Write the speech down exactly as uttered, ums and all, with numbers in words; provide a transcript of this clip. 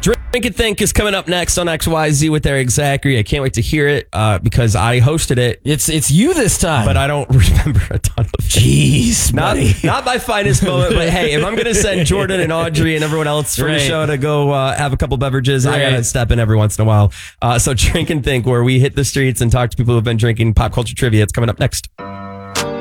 Drink and Think is coming up next on X Y Z with Eric Zachary. I can't wait to hear it uh, because I hosted it. It's it's you this time. But I don't remember a ton of it. Jeez, not, not my finest moment, but hey, if I'm going to send Jordan and Audrey and everyone else from right. the show to go uh, have a couple beverages, right. I got to step in every once in a while. Uh, so Drink and Think, where we hit the streets and talk to people who have been drinking pop culture trivia. It's coming up next.